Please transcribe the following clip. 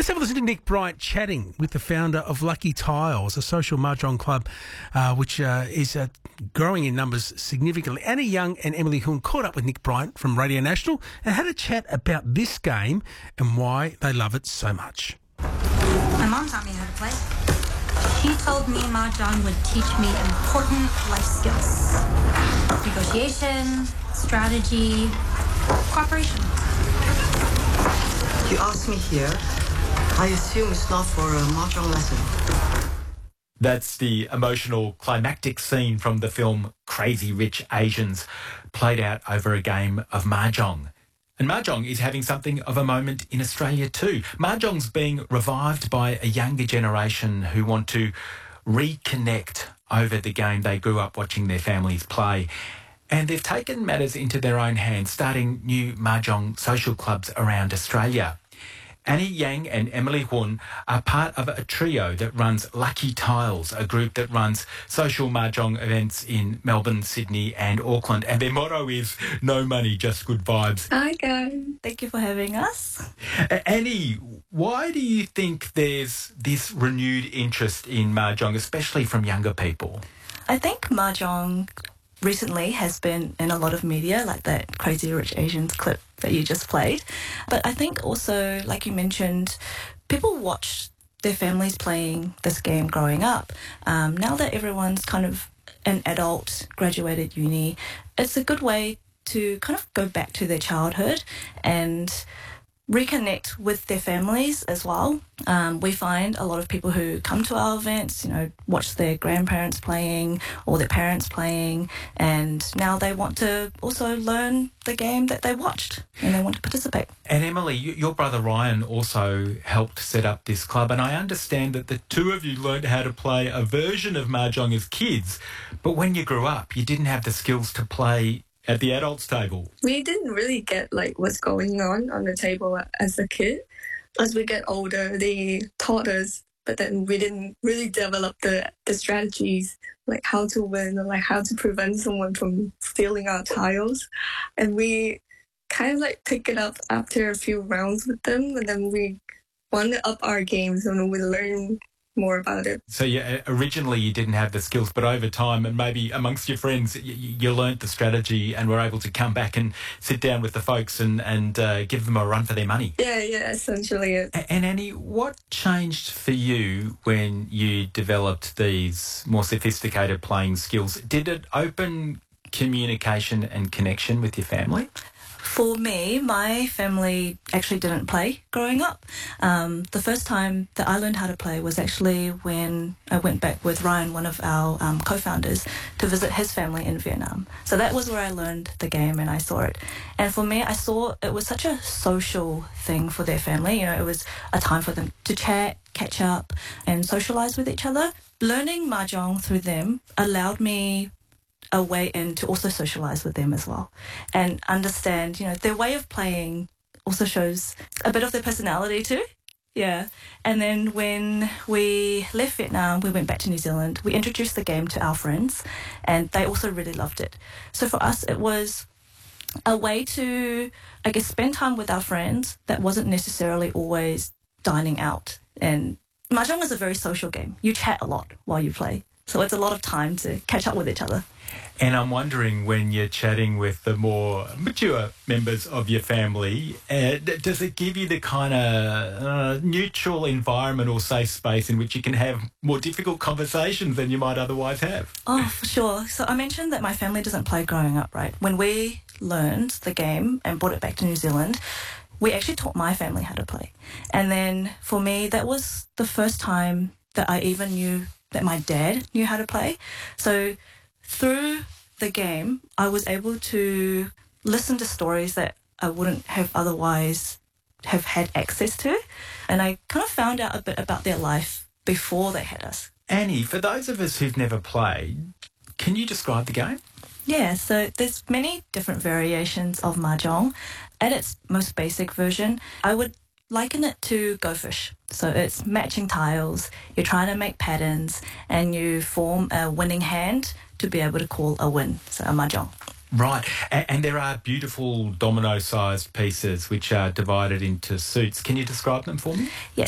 Let's have a listen to Nick Bright chatting with the founder of Lucky Tiles, a social mahjong club which is growing in numbers significantly. Annie Young and Emily Hun caught up with Nick Bright from Radio National and had a chat about this game and why they love it so much. My mom taught me how to play. She told me mahjong would teach me important life skills. Negotiation, strategy, cooperation. You asked me here. I assume it's not for a mahjong lesson. That's the emotional climactic scene from the film Crazy Rich Asians, played out over a game of mahjong. And mahjong is having something of a moment in Australia too. Mahjong's being revived by a younger generation who want to reconnect over the game they grew up watching their families play. And they've taken matters into their own hands, starting new mahjong social clubs around Australia. Annie Yang and Emily Hun are part of a trio that runs Lucky Tiles, a group that runs social mahjong events in Melbourne, Sydney and Auckland. And their motto is no money, just good vibes. Hi guys, thank you for having us. Annie, why do you think there's this renewed interest in mahjong, especially from younger people? I think mahjong recently has been in a lot of media, like that Crazy Rich Asians clip that you just played. But I think also, like you mentioned, people watch their families playing this game growing up. Now that everyone's kind of an adult, graduated uni, it's a good way to kind of go back to their childhood and reconnect with their families as well. We find a lot of people who come to our events, watch their grandparents playing or their parents playing, and now they want to also learn the game that they watched and they want to participate. And Emily, your brother Ryan also helped set up this club, and I understand that the two of you learned how to play a version of mahjong as kids, but when you grew up, you didn't have the skills to play at the adults' table. We didn't really get what's going on the table as a kid. As we get older, they taught us, but then we didn't really develop the strategies, like how to win or like how to prevent someone from stealing our tiles. And we kind of pick it up after a few rounds with them, and then we want to up our games and we learn more about it. So originally you didn't have the skills, but over time and maybe amongst your friends, you learnt the strategy and were able to come back and sit down with the folks and give them a run for their money. Yeah, essentially it. And Annie, what changed for you when you developed these more sophisticated playing skills? Did it open communication and connection with your family? For me, my family actually didn't play growing up. The first time that I learned how to play was actually when I went back with Ryan, one of our co-founders, to visit his family in Vietnam. So that was where I learned the game and I saw it. And for me, I saw it was such a social thing for their family. It was a time for them to chat, catch up and socialise with each other. Learning mahjong through them allowed me a way in to also socialise with them as well and understand, their way of playing also shows a bit of their personality too. Yeah. And then when we left Vietnam, we went back to New Zealand. We introduced the game to our friends and they also really loved it. So for us, it was a way to, spend time with our friends that wasn't necessarily always dining out. And mahjong is a very social game. You chat a lot while you play. So it's a lot of time to catch up with each other. And I'm wondering, when you're chatting with the more mature members of your family, does it give you the kind of neutral environment or safe space in which you can have more difficult conversations than you might otherwise have? Oh, for sure. So I mentioned that my family doesn't play growing up, right? When we learned the game and brought it back to New Zealand, we actually taught my family how to play. And then for me, that was the first time that I even knew that my dad knew how to play. So through the game, I was able to listen to stories that I wouldn't have otherwise have had access to. And I kind of found out a bit about their life before they had us. Annie, for those of us who've never played, can you describe the game? Yeah, so there's many different variations of mahjong. At its most basic version, I would liken it to Go Fish. So it's matching tiles, you're trying to make patterns, and you form a winning hand to be able to call a win, so a mahjong. Right, and there are beautiful domino-sized pieces which are divided into suits. Can you describe them for me? Yeah,